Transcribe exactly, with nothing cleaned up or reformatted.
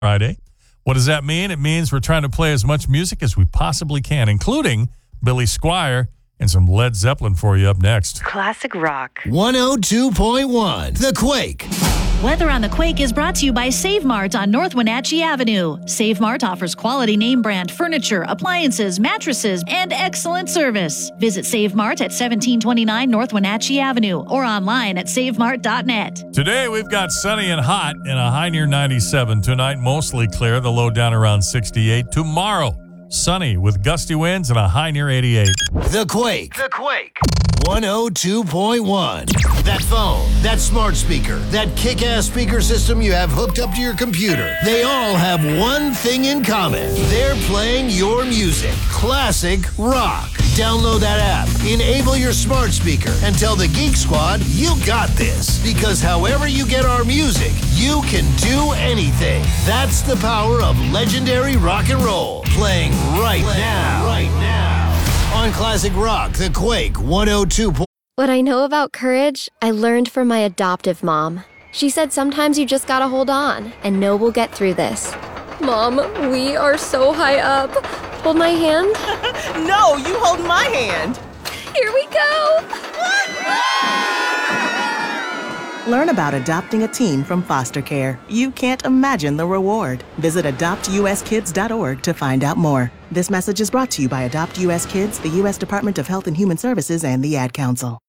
Friday. What does that mean? It means we're trying to play as much music as we possibly can, including Billy Squier and some Led Zeppelin for you up next. Classic rock. one oh two point one, The Quake. Weather on the Quake is brought to you by Save Mart on North Wenatchee Avenue. Save Mart offers quality name brand furniture, appliances, mattresses, and excellent service. Visit Save Mart at seventeen twenty-nine North Wenatchee Avenue or online at save mart dot net. Today we've got sunny and hot and a high near ninety-seven. Tonight mostly clear, the low down around sixty-eight. Tomorrow sunny with gusty winds and a high near eighty-eight. The Quake. The Quake. one oh two point one. That phone, that smart speaker, that kick-ass speaker system you have hooked up to your computer. They all have one thing in common. They're playing your music. Classic rock. Download that app, enable your smart speaker, and tell the Geek Squad you got this. Because however you get our music, you can do anything. That's the power of legendary rock and roll. Playing right playing now. Right now. On Classic Rock, The Quake one oh two. What I know about courage, I learned from my adoptive mom. She said sometimes you just gotta hold on and know we'll get through this. Mom, we are so high up. Hold my hand. No, you hold my hand. Here we go. Learn about adopting a teen from foster care. You can't imagine the reward. Visit adopt u s kids dot org to find out more. This message is brought to you by Adopt U S Kids, the U S Department of Health and Human Services, and the Ad Council.